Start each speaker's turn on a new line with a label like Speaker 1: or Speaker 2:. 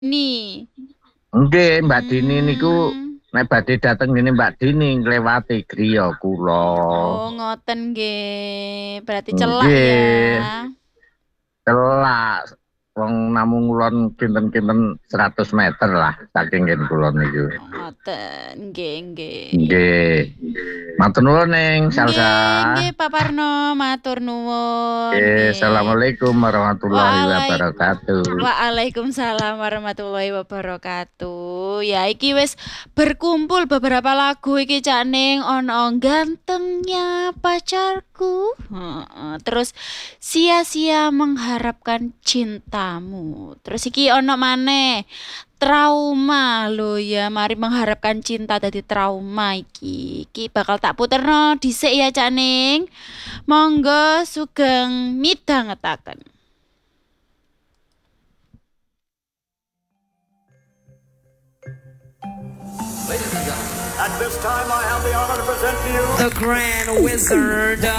Speaker 1: Nih.
Speaker 2: Nggih, Mbak Dini niku
Speaker 1: Hmm.
Speaker 2: nek badhe dateng ngene Mbak Dini nglewati griya kula.
Speaker 1: Oh, ngoten nggih. Berarti celak ya.
Speaker 2: Nggih, celak. Wong namung kulon kinten-kinten 100 meter lah saking nggen kulon niku.
Speaker 1: Oh, ngoten. Nggih, nggih.
Speaker 2: Nggih. Matur nuwun ning Salsa.
Speaker 1: Nggih, nggih Pak Parno, matur nuwun nggih.
Speaker 2: Assalamualaikum warahmatullahi
Speaker 1: Waalai-
Speaker 2: wabarakatuh.
Speaker 1: Waalaikumsalam warahmatullahi wabarakatuh. Ya iki wis berkumpul beberapa lagu iki Cak Ning ono gantengnya pacarku. Heeh. Terus sia-sia mengharapkan cintamu. Terus iki ono maneh trauma lo ya mari mengharapkan cinta dari trauma iki bakal tak puterno dhisik ya Cak Ning. Monggo sugeng midhangetaken.
Speaker 3: Ladies and gentlemen, at this time I have the honor to present to you the Grand Wizard.